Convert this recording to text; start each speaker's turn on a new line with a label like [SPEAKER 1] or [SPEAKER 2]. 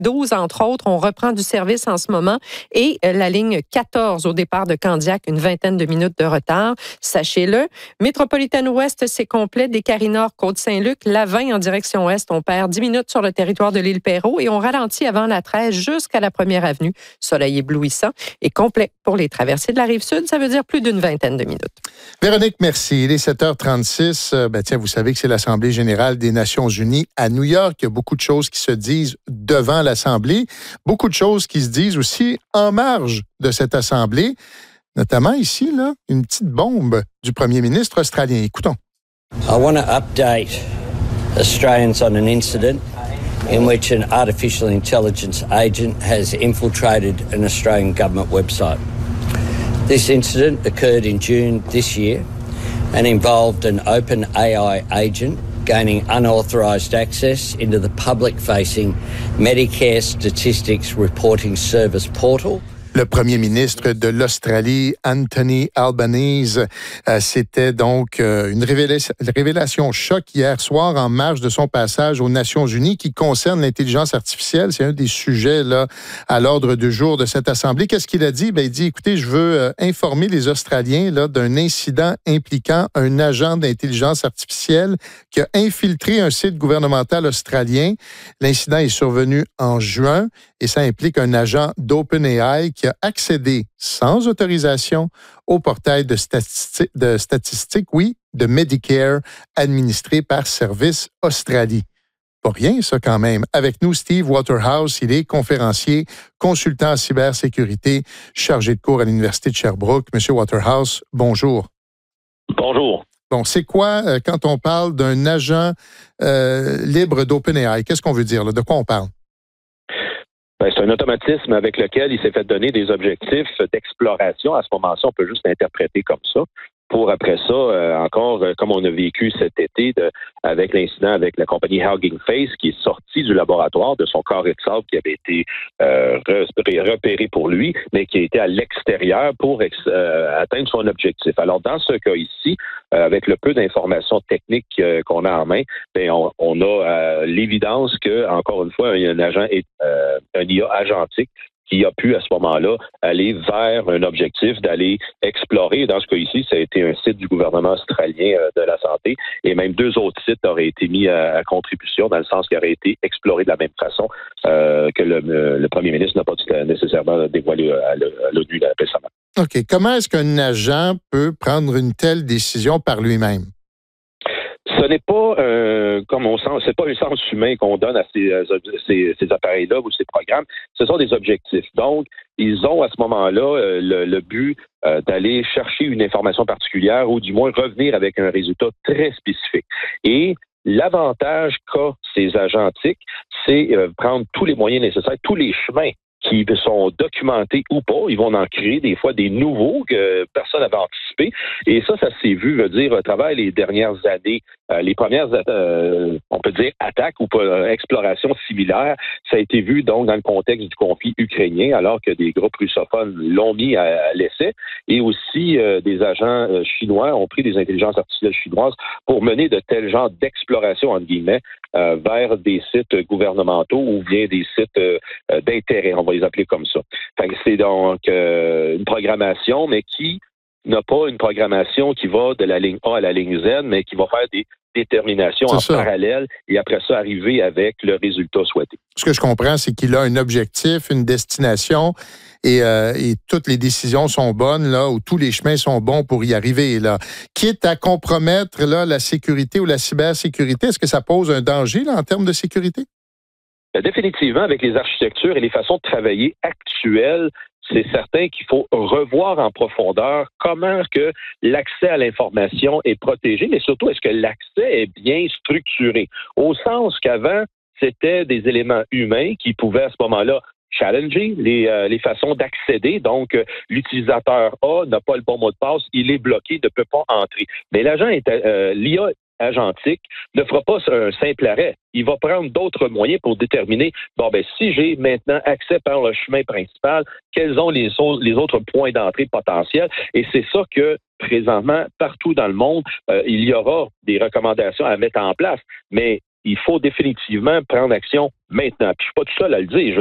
[SPEAKER 1] 12, entre autres. On reprend du service en ce moment. Et la ligne 14 au départ de Candiac, une vingtaine de minutes de retard. Sachez-le. Métropolitaine Ouest, c'est complet. Des Carry-Nord, Côte-Saint-Luc. La 20 en direction Ouest, on perd 10 minutes sur le territoire de l'île Perrot et on ralentit avant la 13 jusqu'à la 1er avenue. Soleil éblouissant et complet pour les traversées de la Rive-Sud. Ça veut dire plus d'une vingtaine de minutes.
[SPEAKER 2] Véronique, merci. Il est 7h36. Vous savez que c'est l'Assemblée générale des Nations unies à New York. Il y a beaucoup de choses qui se disent devant l'Assemblée. Beaucoup de choses qui se disent aussi en marge de cette Assemblée. Notamment ici, là, une petite bombe du premier ministre australien. Écoutons.
[SPEAKER 3] I want to update Australians on an incident in which an artificial intelligence agent has infiltrated an Australian government website. This incident occurred in June this year and involved an OpenAI agent gaining unauthorised access into the public-facing Medicare Statistics Reporting Service portal.
[SPEAKER 2] Le premier ministre de l'Australie, Anthony Albanese, c'était donc une révélation choc hier soir en marge de son passage aux Nations unies qui concerne l'intelligence artificielle. C'est un des sujets là à l'ordre du jour de cette Assemblée. Qu'est-ce qu'il a dit? Il dit, écoutez, je veux informer les Australiens là, d'un incident impliquant un agent d'intelligence artificielle qui a infiltré un site gouvernemental australien. L'incident est survenu en juin et ça implique un agent d'OpenAI qui a accédé sans autorisation au portail de statistiques, de Medicare administré par Service Australie. Pas rien, ça, quand même. Avec nous, Steve Waterhouse, il est conférencier, consultant en cybersécurité, chargé de cours à l'Université de Sherbrooke. Monsieur Waterhouse, bonjour.
[SPEAKER 4] Bonjour.
[SPEAKER 2] Bon, c'est quoi, quand on parle d'un agent libre d'OpenAI? Qu'est-ce qu'on veut dire, là? De quoi on parle?
[SPEAKER 4] C'est un automatisme avec lequel il s'est fait donner des objectifs d'exploration. À ce moment-ci, on peut juste l'interpréter comme ça. Pour après ça, encore, comme on a vécu cet été avec l'incident avec la compagnie Hugging Face qui est sortie du laboratoire de son carré de sable qui avait été repéré pour lui, mais qui a été à l'extérieur pour atteindre son objectif. Alors, dans ce cas ici, avec le peu d'informations techniques qu'on a en main, on a l'évidence que, encore une fois, il y a un IA agentique qui a pu, à ce moment-là, aller vers un objectif d'aller explorer. Dans ce cas ici, ça a été un site du gouvernement australien de la santé et même 2 autres sites auraient été mis à contribution dans le sens qu'ils auraient été explorés de la même façon que le premier ministre n'a pas nécessairement dévoilé à l'ONU récemment.
[SPEAKER 2] OK. Comment est-ce qu'un agent peut prendre une telle décision par lui-même?
[SPEAKER 4] Ce n'est pas c'est pas un sens humain qu'on donne à ces appareils-là ou ces programmes. Ce sont des objectifs. Donc, ils ont à ce moment-là le but d'aller chercher une information particulière ou du moins revenir avec un résultat très spécifique. Et l'avantage qu'a ces agents TIC, c'est prendre tous les moyens nécessaires, tous les chemins qui sont documentés ou pas. Ils vont en créer des fois des nouveaux que personne n'avait anticipé. Et ça s'est vu, veut dire, à travers les dernières années, les premières, on peut dire, attaques ou explorations similaires, ça a été vu donc dans le contexte du conflit ukrainien, alors que des groupes russophones l'ont mis à l'essai. Et aussi, des agents chinois ont pris des intelligences artificielles chinoises pour mener de tels genres d'exploration, entre guillemets, vers des sites gouvernementaux ou bien des sites d'intérêt, on va les appeler comme ça. C'est donc une programmation, mais qui n'a pas une programmation qui va de la ligne A à la ligne Z, mais qui va faire des déterminations parallèle et après ça, arriver avec le résultat souhaité.
[SPEAKER 2] Ce que je comprends, c'est qu'il a un objectif, une destination et toutes les décisions sont bonnes, là, ou tous les chemins sont bons pour y arriver, là. Quitte à compromettre, là, la sécurité ou la cybersécurité, est-ce que ça pose un danger, là, en termes de sécurité?
[SPEAKER 4] Définitivement, avec les architectures et les façons de travailler actuelles, c'est certain qu'il faut revoir en profondeur comment que l'accès à l'information est protégé, mais surtout, est-ce que l'accès est bien structuré? Au sens qu'avant, c'était des éléments humains qui pouvaient à ce moment-là challenger les façons d'accéder. Donc, l'utilisateur A n'a pas le bon mot de passe, il est bloqué, ne peut pas entrer. Mais l'IA agentique ne fera pas un simple arrêt. Il va prendre d'autres moyens pour déterminer, si j'ai maintenant accès par le chemin principal, quels sont les autres points d'entrée potentiels? Et c'est ça que, présentement, partout dans le monde, il y aura des recommandations à mettre en place. Mais il faut définitivement prendre action maintenant. Puis je suis pas tout seul à le dire.